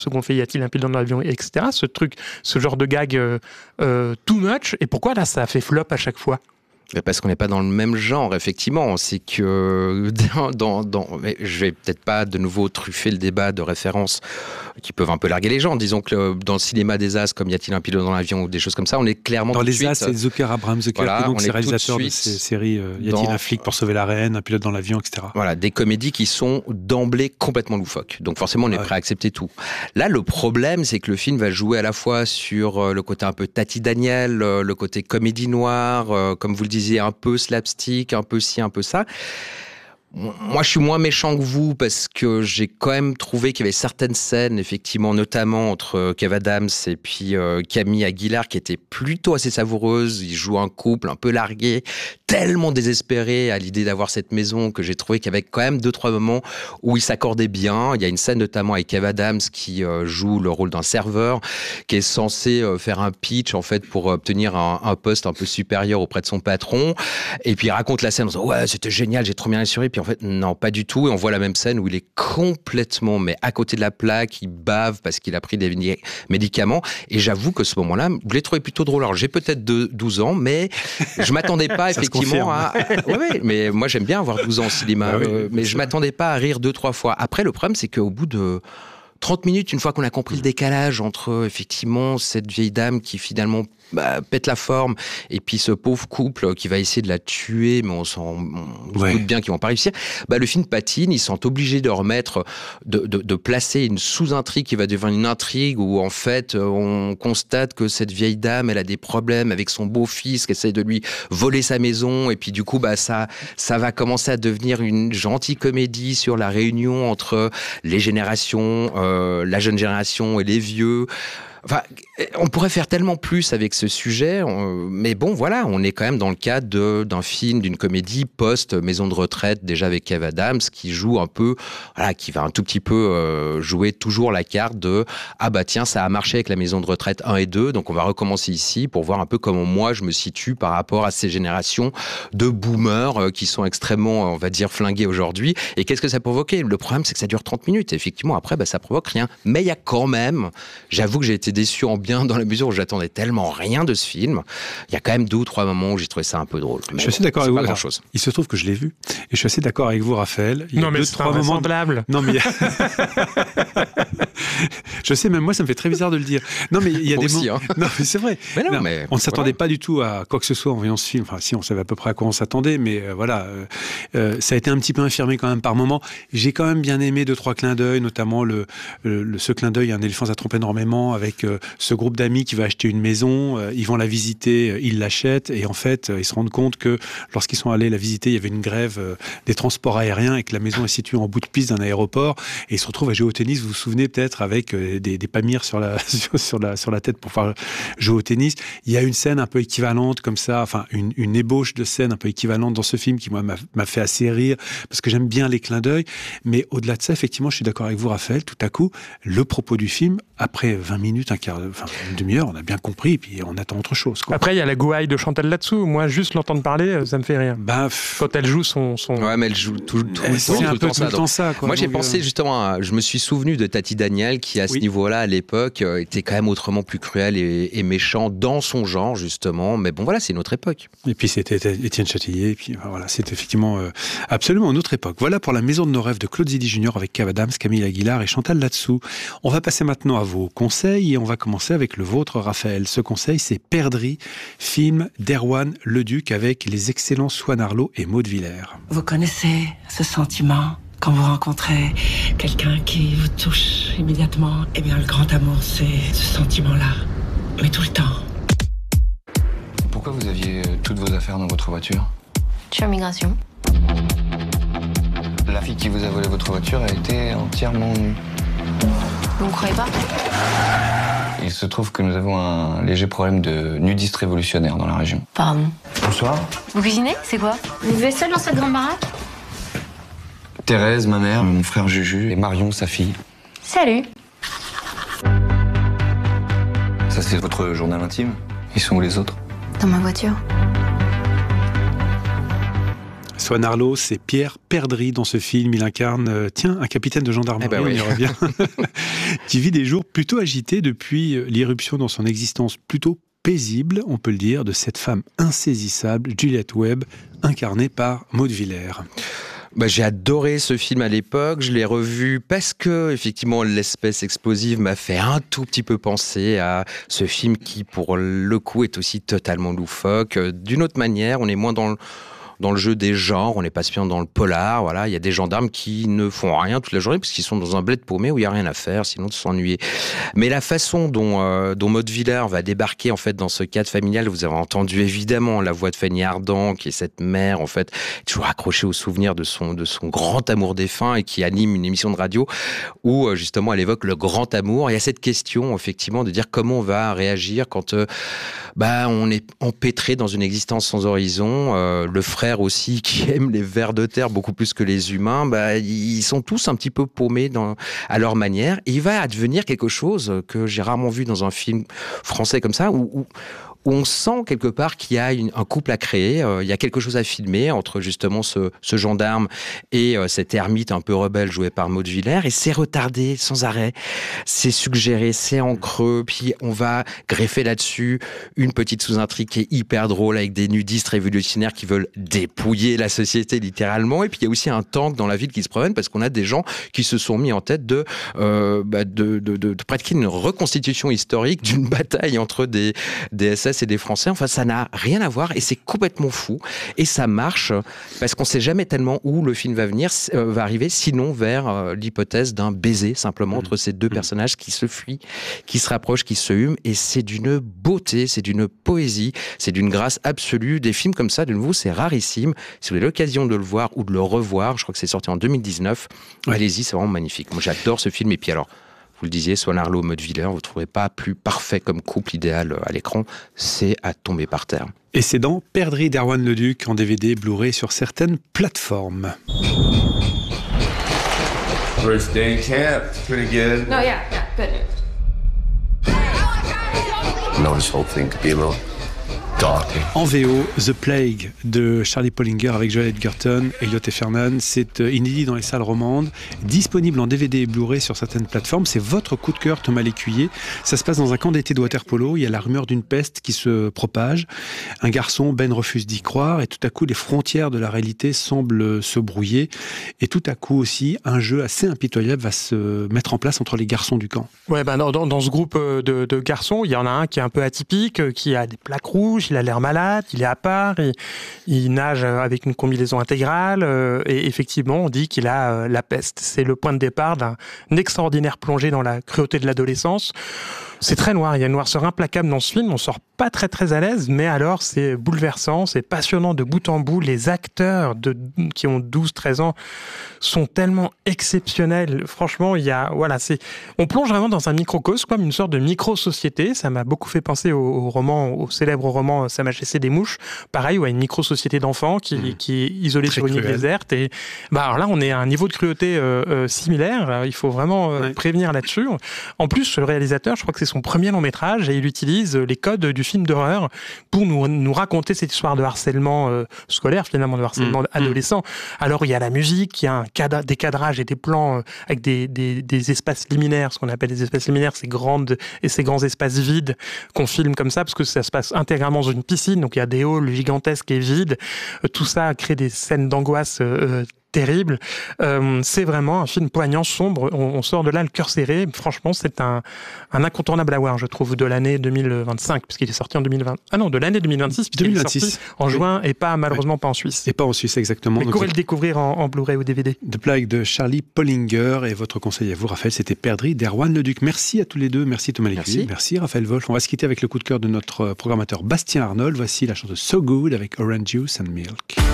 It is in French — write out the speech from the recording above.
ce qu'on fait, y a-t-il un pilote dans l'avion, etc. Ce genre de gag too much. Et pourquoi là, ça a fait flop à chaque fois ? Parce qu'on n'est pas dans le même genre, effectivement. C'est que mais je vais peut-être pas de nouveau truffer le débat de références qui peuvent un peu larguer les gens. Disons que dans le cinéma des As, comme y a-t-il un pilote dans l'avion ou des choses comme ça, on est clairement dans tout de les suite, As, c'est Zucker, Abraham Zucker, voilà, donc c'est réalisateur de ces séries. Y a-t-il un flic pour sauver la reine, un pilote dans l'avion, etc. Voilà, des comédies qui sont d'emblée complètement loufoques. Donc forcément, on est prêt à accepter tout. Là, le problème, c'est que le film va jouer à la fois sur le côté un peu Tati Daniel, le côté comédie noire, comme vous le disiez, un peu slapstick, un peu ci, un peu ça. Moi, je suis moins méchant que vous parce que j'ai quand même trouvé qu'il y avait certaines scènes, effectivement, notamment entre Kev Adams et puis Camille Aguilar, qui étaient plutôt assez savoureuses. Ils jouent un couple un peu largué, tellement désespéré à l'idée d'avoir cette maison que j'ai trouvé qu'il y avait quand même 2-3 moments où ils s'accordaient bien. Il y a une scène notamment avec Kev Adams qui joue le rôle d'un serveur, qui est censé faire un pitch en fait pour obtenir un poste un peu supérieur auprès de son patron. Et puis il raconte la scène en disant ouais, c'était génial, j'ai trop bien assuré. Puis en fait, non, pas du tout. Et on voit la même scène où il est complètement, mais à côté de la plaque, il bave parce qu'il a pris des médicaments. Et j'avoue que ce moment-là, je l'ai trouvé plutôt drôle. Alors, j'ai peut-être 12 ans, mais je m'attendais pas effectivement à... Ouais, mais moi, j'aime bien avoir 12 ans au cinéma. Mais je m'attendais pas à rire 2-3 fois. Après, le problème, c'est qu'au bout de 30 minutes, une fois qu'on a compris le décalage entre, effectivement, cette vieille dame qui finalement pète la forme, et puis ce pauvre couple qui va essayer de la tuer, mais on se doute bien qu'ils vont pas réussir, le film patine, ils sont obligés de remettre, de placer une sous-intrigue qui va devenir une intrigue où, en fait, on constate que cette vieille dame, elle a des problèmes avec son beau-fils, qui essaie de lui voler sa maison, et puis du coup, ça va commencer à devenir une gentille comédie sur la réunion entre les générations, la jeune génération et les vieux. Enfin, on pourrait faire tellement plus avec ce sujet, mais bon, voilà, on est quand même dans le cadre d'un film, d'une comédie post-maison de retraite, déjà avec Kev Adams, qui joue un peu, voilà, qui va un tout petit peu jouer toujours la carte de « Ah bah tiens, ça a marché avec la maison de retraite 1 et 2, donc on va recommencer ici pour voir un peu comment moi je me situe par rapport à ces générations de boomers qui sont extrêmement, on va dire, flingués aujourd'hui. Et qu'est-ce que ça provoque ? Le problème, c'est que ça dure 30 minutes. Et effectivement, après, ça provoque rien. Mais il y a quand même, j'avoue que j'ai été déçu en bien dans la mesure où j'attendais tellement rien de ce film. Il y a quand même 2 ou 3 moments où j'ai trouvé ça un peu drôle. Mais je suis assez d'accord avec vous. Pas grand-chose. Il se trouve que je l'ai vu et je suis assez d'accord avec vous, Raphaël. Il y a non, mais c'est invraisemblable. Non, mais je sais, même moi, ça me fait très bizarre de le dire. Non, mais il y a des moments. Non, mais c'est vrai. Mais non, mais on ne s'attendait pas du tout à quoi que ce soit en voyant ce film. Enfin, si, on savait à peu près à quoi on s'attendait, mais voilà. Ça a été un petit peu infirmé quand même par moments. J'ai quand même bien aimé 2-3 clins d'œil, notamment ce clin d'œil, un éléphant ça trompe énormément, avec ce groupe d'amis qui va acheter une maison, ils vont la visiter, ils l'achètent, et en fait, ils se rendent compte que lorsqu'ils sont allés la visiter, il y avait une grève des transports aériens et que la maison est située en bout de piste d'un aéroport, et ils se retrouvent à jouer au tennis, vous vous souvenez peut-être, avec des pamirs sur la tête pour faire jouer au tennis. Il y a une scène un peu équivalente comme ça, enfin une ébauche de scène un peu équivalente dans ce film qui moi m'a fait assez rire, parce que j'aime bien les clins d'œil, mais au-delà de ça, effectivement, je suis d'accord avec vous, Raphaël, tout à coup, le propos du film, après 20 minutes, une demi-heure, on a bien compris, et puis on attend autre chose, quoi. Après, il y a la gouaille de Chantal là-dessous. Moi, juste l'entendre parler, ça me fait rire. Quand elle joue son... Ouais, mais elle joue tout le temps ça. Moi, j'ai pensé justement, je me suis souvenu de Tati Daniel, qui à ce niveau-là, à l'époque, était quand même autrement plus cruel et méchant dans son genre, justement. Mais bon, voilà, c'est une autre époque. Et puis c'était Étienne Châtillier, et puis voilà, c'est effectivement absolument une autre époque. Voilà pour La Maison de nos rêves de Claude Zidi Junior avec Kev Adams, Camille Aguilar et Chantal là-dessous. On va passer maintenant à vos conseils et on va commencer avec le vôtre, Raphaël. Ce conseil, c'est Perdrix, film d'Erwan Leduc avec les excellents Swan Arlo et Maud Villers. Vous connaissez ce sentiment quand vous rencontrez quelqu'un qui vous touche immédiatement? Eh bien, le grand amour, c'est ce sentiment-là, mais tout le temps. Pourquoi vous aviez toutes vos affaires dans votre voiture? Je suis en migration. La fille qui vous a volé votre voiture a été entièrement nue. Vous ne croyez pas? Il se trouve que nous avons un léger problème de nudistes révolutionnaires dans la région. Pardon. Bonsoir. Vous cuisinez? C'est quoi? Vous vivez seul dans cette grande baraque? Thérèse, ma mère, mon frère Juju et Marion, sa fille. Salut. Ça, c'est votre journal intime? Ils sont où les autres? Dans ma voiture. Swan Arlo, c'est Pierre Perdry dans ce film. Il incarne, un capitaine de gendarmerie, on y revient, qui vit des jours plutôt agités depuis l'irruption dans son existence plutôt paisible, on peut le dire, de cette femme insaisissable, Juliette Webb, incarnée par Maud Villers. J'ai adoré ce film à l'époque, je l'ai revu parce que effectivement l'espèce explosive m'a fait un tout petit peu penser à ce film qui pour le coup est aussi totalement loufoque. D'une autre manière, on est moins dans le jeu des genres, on n'est pas bien dans le polar, voilà, il y a des gendarmes qui ne font rien toute la journée parce qu'ils sont dans un bled paumé où il n'y a rien à faire, sinon de s'ennuyer. Mais la façon dont Maud Villers va débarquer en fait dans ce cadre familial, vous avez entendu évidemment la voix de Fanny Ardant, qui est cette mère en fait toujours accrochée aux souvenirs de son grand amour défunt et qui anime une émission de radio où justement elle évoque le grand amour. Il y a cette question effectivement de dire comment on va réagir quand on est empêtré dans une existence sans horizon. Le frère aussi qui aime les vers de terre beaucoup plus que les humains, ils sont tous un petit peu paumés à leur manière. Et il va advenir quelque chose que j'ai rarement vu dans un film français comme ça, où on sent quelque part qu'il y a un couple à créer, il y a quelque chose à filmer entre justement ce gendarme et cet ermite un peu rebelle joué par Maud Villers, et c'est retardé sans arrêt, c'est suggéré, c'est en creux, puis on va greffer là-dessus une petite sous-intrigue qui est hyper drôle avec des nudistes révolutionnaires qui veulent dépouiller la société littéralement, et puis il y a aussi un tank dans la ville qui se promène parce qu'on a des gens qui se sont mis en tête de pratiquer une reconstitution historique d'une bataille entre des SS et des Français. Enfin, ça n'a rien à voir et c'est complètement fou. Et ça marche parce qu'on ne sait jamais tellement où le film va arriver, sinon vers l'hypothèse d'un baiser simplement entre ces deux personnages qui se fuient, qui se rapprochent, qui se hument. Et c'est d'une beauté, c'est d'une poésie, c'est d'une grâce absolue. Des films comme ça, de nouveau, c'est rarissime. Si vous avez l'occasion de le voir ou de le revoir, je crois que c'est sorti en 2019, allez-y, c'est vraiment magnifique. Moi, j'adore ce film. Et puis alors, vous le disiez, Swan Arlo, Maud Villers, vous ne trouverez pas plus parfait comme couple idéal à l'écran. C'est à tomber par terre. Et c'est dans Perdry d'Erwan Leduc en DVD Blu-ray sur certaines plateformes. First day in camp, pretty good. No, yeah, good. No, this whole thing could be a little daunting. En VO, The Plague de Charlie Pollinger avec Joel Edgerton et Elliot Heffernan, c'est inédit dans les salles romandes, disponible en DVD et Blu-ray sur certaines plateformes. C'est votre coup de cœur, Thomas Lécuyer. Ça se passe dans un camp d'été de Waterpolo. Il y a la rumeur d'une peste qui se propage. Un garçon, Ben, refuse d'y croire et tout à coup, les frontières de la réalité semblent se brouiller. Et tout à coup aussi, un jeu assez impitoyable va se mettre en place entre les garçons du camp. Ouais, dans ce groupe de garçons, il y en a un qui est un peu atypique, qui a des plaques rouges, il a l'air malade, il est à part, il nage avec une combinaison intégrale et effectivement on dit qu'il a la peste. C'est le point de départ d'un extraordinaire plongée dans la cruauté de l'adolescence. C'est très noir, il y a une noirceur implacable dans ce film, on sort pas très à l'aise, mais alors c'est bouleversant, c'est passionnant de bout en bout. Les acteurs qui ont 12-13 ans sont tellement exceptionnels. Franchement, on plonge vraiment dans un microcosme, comme une sorte de micro-société. Ça m'a beaucoup fait penser au célèbre roman Sa Majesté des Mouches. Pareil, une micro-société d'enfants qui est isolée très sur une île déserte. Et alors là, on est à un niveau de cruauté similaire. Il faut vraiment prévenir là-dessus. En plus, le réalisateur, je crois que c'est son premier long métrage et il utilise les codes du film d'horreur pour nous raconter cette histoire de harcèlement scolaire, finalement, de harcèlement adolescent. Alors, il y a la musique, il y a des cadrages et des plans avec des espaces liminaires, ce qu'on appelle des espaces liminaires, ces grands espaces vides qu'on filme comme ça, parce que ça se passe intégralement dans une piscine, donc il y a des halls gigantesques et vides. Tout ça crée des scènes d'angoisse terrible. C'est vraiment un film poignant, sombre. On sort de là le cœur serré. Franchement, c'est un incontournable à voir, je trouve, de l'année 2025, puisqu'il est sorti en 2020. Ah non, de l'année 2026, puisqu'il est sorti en juin et malheureusement pas en Suisse. Et pas en Suisse, exactement. Mais pourrez le découvrir en Blu-ray ou DVD. The Plague de Charlie Pollinger. Et votre conseil à vous, Raphaël, c'était Perdry d'Erwan Leduc. Merci à tous les deux. Merci Thomas Lécuyer. Merci Raphaël Wolf. On va se quitter avec le coup de cœur de notre programmateur Bastien Arnold. Voici la chanson So Good avec Orange Juice and Milk.